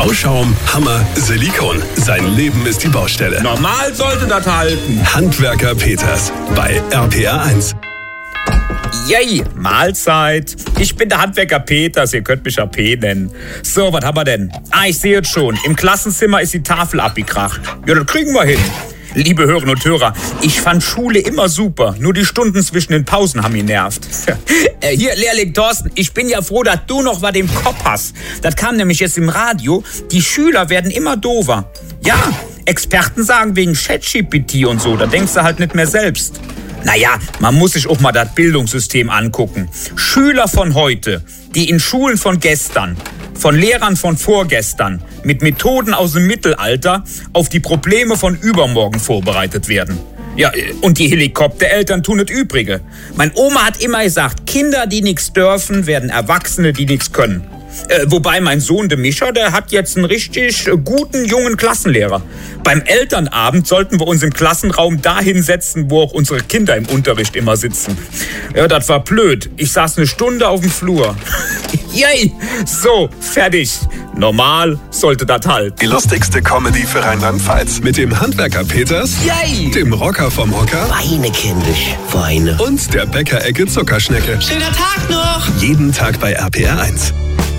Bauschaum, Hammer, Silikon. Sein Leben ist die Baustelle. Normal sollte das halten. Handwerker Peters bei RPR1. Yay, Mahlzeit. Ich bin der Handwerker Peters, ihr könnt mich AP nennen. So, was haben wir denn? Ich sehe es schon. Im Klassenzimmer ist die Tafel abgekracht. Ja, das kriegen wir hin. Liebe Hörerinnen und Hörer, ich fand Schule immer super. Nur die Stunden zwischen den Pausen haben mich nervt. Hier, Lehrling Thorsten, ich bin ja froh, dass du noch was im Kopf hast. Das kam nämlich jetzt im Radio. Die Schüler werden immer doofer. Ja, Experten sagen wegen ChatGPT und so. Da denkst du halt nicht mehr selbst. Naja, man muss sich auch mal das Bildungssystem angucken. Schüler von heute, die in Schulen von gestern, von Lehrern von vorgestern, mit Methoden aus dem Mittelalter auf die Probleme von übermorgen vorbereitet werden. Ja, und die Helikoptereltern tun das Übrige. Meine Oma hat immer gesagt, Kinder, die nichts dürfen, werden Erwachsene, die nichts können. Wobei mein Sohn, der Mischa, der hat jetzt einen richtig guten, jungen Klassenlehrer. Beim Elternabend sollten wir uns im Klassenraum dahin setzen, wo auch unsere Kinder im Unterricht immer sitzen. Ja, das war blöd. Ich saß eine Stunde auf dem Flur. Yay! So, fertig. Normal sollte das halt. Die lustigste Comedy für Rheinland-Pfalz. Mit dem Handwerker Peters, Yay! dem Rocker vom Hocker Weine, kindisch, Weine. und der Bäckerecke Zuckerschnecke. Schöner Tag noch! Jeden Tag bei RPR1.